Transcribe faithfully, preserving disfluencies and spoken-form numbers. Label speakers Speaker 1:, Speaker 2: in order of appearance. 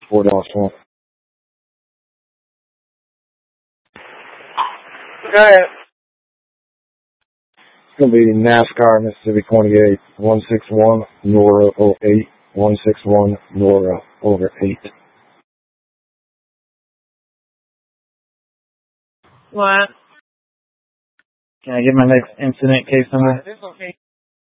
Speaker 1: Four Dallas one.
Speaker 2: Go ahead.
Speaker 1: It's going to be NASCAR Mississippi twenty-eight, one six one, Nora oh eight, one six one, Nora over eight.
Speaker 2: What?
Speaker 3: Can I get my next incident case number?
Speaker 2: This okay.